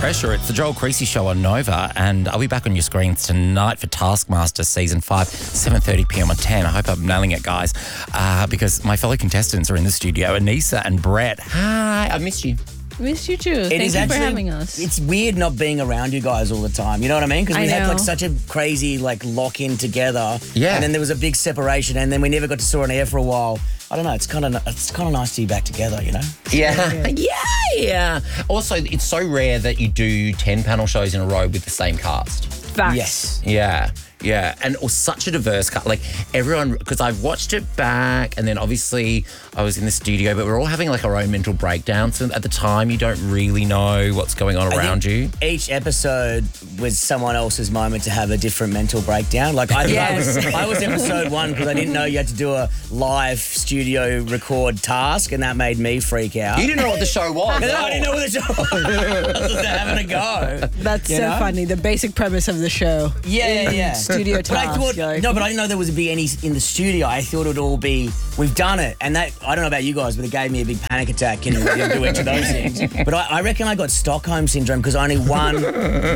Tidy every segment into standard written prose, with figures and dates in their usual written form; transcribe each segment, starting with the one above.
pressure. It's the Joel Creasy Show on Nova, and I'll be back on your screens tonight for Taskmaster Season 5, 7:30 p.m. on 10. I hope I'm nailing it, guys, because my fellow contestants are in the studio. Anissa and Brett. Hi, I missed you. Missed you too. Thank you for having us. It's weird not being around you guys all the time. You know what I mean? Because we had like such a crazy lock-in together. Yeah. And then there was a big separation, and then we never got to saw on air for a while. I don't know. It's kind of nice to be back together, you know? Yeah. Yeah. Also, it's so rare that you do 10 panel shows in a row with the same cast. Facts. Yes. Yeah. Yeah, and it was such a diverse cast. Like everyone, because I've watched it back, and then obviously I was in the studio, but we're all having like our own mental breakdowns. And at the time, you don't really know what's going on around you. Each episode was someone else's moment to have a different mental breakdown. Like I was episode 1 because I didn't know you had to do a live studio record task, and that made me freak out. You didn't know what the show was. No, I didn't know what the show was. I was just having a go. That's so funny. The basic premise of the show. Yeah. Studio But I task. thought, no, but I didn't know there was be any in the studio. I thought it would all be, we've done it. And that, I don't know about you guys, but it gave me a big panic attack. Can you do each of those things? But I reckon I got Stockholm Syndrome because only one,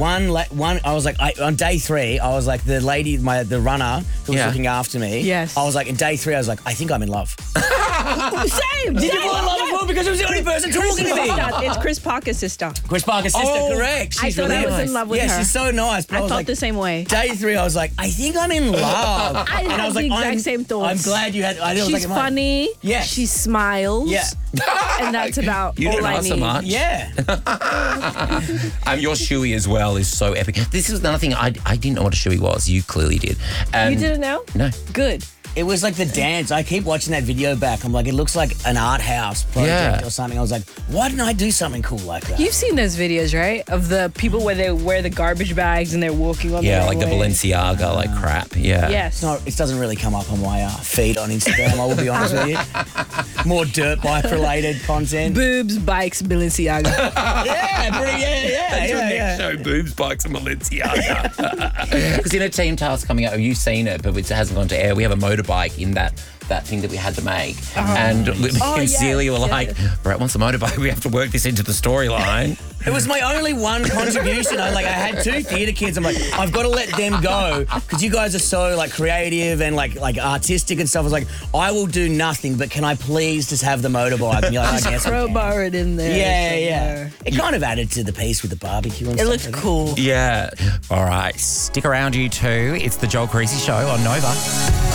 I was like, on day 3, I was like, the lady, the runner who was looking after me. Yes. I was like, in day 3, I was like, I think I'm in love. Same. Did you fall in love with her because it was the only person talking to me? It's Chris Parker's sister. Chris Parker's sister, correct. She's I thought really I was nice. in love with her. Yeah, she's so nice. But I I was felt like, the same way. Day 3, I was like, I think I'm in love. I had the exact same thoughts. I'm glad you had. She's funny. Yeah. She smiles. Yeah. And that's about You all didn't I ask need. so much. Yeah. Your shoey as well is so epic. This is another thing, I didn't know what a shoey was. You clearly did. And You didn't know? No. Good. It was like the dance. I keep watching that video back. I'm like, it looks like an art house project or something. I was like, why didn't I do something cool like that? You've seen those videos, right? Of the people where they wear the garbage bags and they're walking on the like the runway. Balenciaga, like crap. Yeah. Yes. It doesn't really come up on my feed on Instagram, I will be honest with you. More dirt bike related content. Boobs, bikes, Balenciaga. yeah. Show boobs, bikes, and Balenciaga. Because in a team task coming out, you've seen it, but it hasn't gone to air. We have a motorbike in that thing that we had to make. And me and Celia were like, Brett wants a motorbike. We have to work this into the storyline. It was my only one contribution. I had 2 theatre kids. I'm like, I've got to let them go because you guys are so creative and like artistic and stuff. I was like, I will do nothing, but can I please just have the motorbike? And you're like, I guess I can. Crowbar it in there. Yeah. It kind of added to the piece with the barbecue and It stuff. looked cool. Yeah. All right. Stick around, you two. It's the Joel Creasy Show on Nova.